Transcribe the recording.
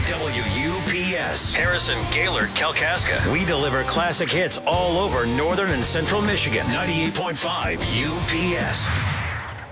WUPS, Harrison, Gaylord, Kalkaska. We deliver classic hits all over northern and central Michigan. 98.5 UPS.